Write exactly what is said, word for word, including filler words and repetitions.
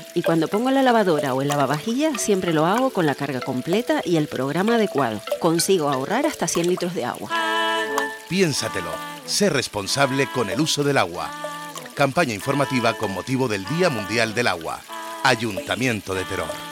Y cuando pongo la lavadora o el lavavajillas, siempre lo hago con la carga completa y el programa adecuado. Consigo ahorrar hasta cien litros de agua. Piénsatelo. Sé responsable con el uso del agua. Campaña informativa con motivo del Día Mundial del Agua. Ayuntamiento de Teror.